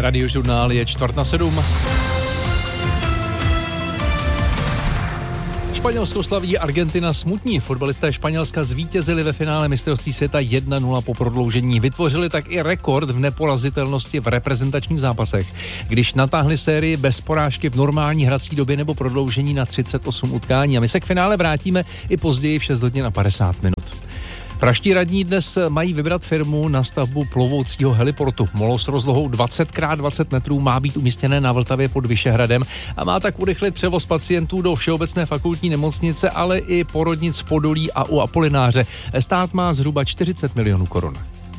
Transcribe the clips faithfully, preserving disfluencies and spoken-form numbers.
Radiožurnál je čtvrt na sedm. Španělsko slaví, Argentina smutní. Fotbalisté Španělska zvítězili ve finále mistrovství světa jedna nula po prodloužení. Vytvořili tak i rekord v neporazitelnosti v reprezentačních zápasech, když natáhli sérii bez porážky v normální hrací době nebo prodloužení na třicet osm utkání. A my se k finále vrátíme i později v šest hodin a padesát minut. Praští radní dnes mají vybrat firmu na stavbu plovoucího heliportu. Molo s rozlohou dvacet krát dvacet metrů má být umístěné na Vltavě pod Vyšehradem a má tak urychlit převoz pacientů do Všeobecné fakultní nemocnice, ale i porodnic v Podolí a u Apolináře. Stát má zhruba čtyřicet milionů korun.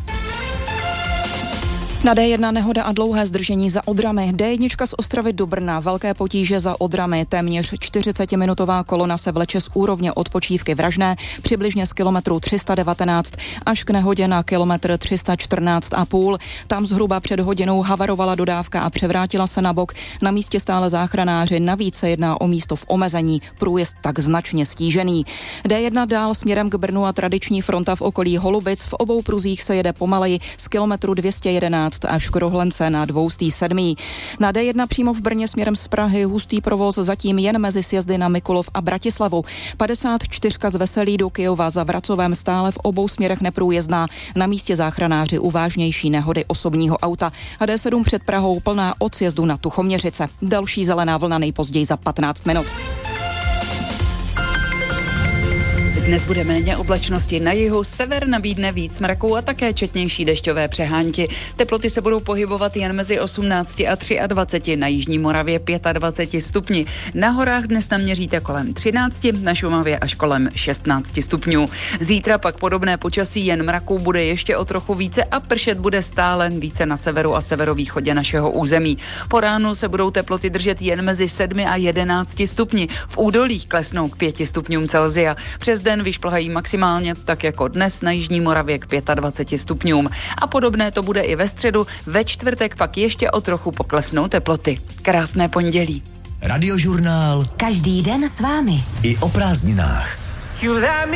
Na dé jedna nehoda a dlouhé zdržení za Odramy. dé jedna z Ostravy do Brna, velké potíže za Odramy. Téměř čtyřicetiminutová kolona se vleče z úrovně odpočívky Vražné, přibližně z kilometru tři sta devatenáct až k nehodě na kilometr tři sta čtrnáct a půl. Tam zhruba před hodinou havarovala dodávka a převrátila se na bok. Na místě stále záchranáři, navíc se jedná o místo v omezení, průjezd tak značně stížený. dé jedna dál směrem k Brnu a tradiční fronta v okolí Holubic, v obou pruzích se jede pomaleji z kilometru dvě stě jedenáct až k Rohlence na dvě stě sedm. Na dé jedna přímo v Brně směrem z Prahy hustý provoz zatím jen mezi sjezdy na Mikulov a Bratislavu. padesát čtyři z Veselí do Kyjova za Vracovem stále v obou směrech neprůjezdná. Na místě záchranáři u vážnější nehody osobního auta. A dé sedm před Prahou plná od sjezdu na Tuchoměřice. Další zelená vlna nejpozději za patnáct minut. Dnes bude méně oblačnosti, na jihu sever nabídne víc mraků a také četnější dešťové přehánky. Teploty se budou pohybovat jen mezi osmnácti a dvaceti tři, na jižní Moravě dvacet pět stupni. Na horách dnes naměříte kolem třinácti, na Šumavě až kolem šestnácti stupňů. Zítra pak podobné počasí, jen mraků bude ještě o trochu více a pršet bude stále více na severu a severovýchodě našeho území. Po ránu se budou teploty držet jen mezi sedmi a jedenácti stupni. V údolích klesnou k pěti stupňům Celsia. Přes den vyšplhají maximálně, tak jako dnes na jižní Moravě k dvaceti pěti stupňům. A podobné to bude i ve středu, ve čtvrtek pak ještě o trochu poklesnou teploty. Krásné pondělí. Radiožurnál. Každý den s vámi. I o prázdninách.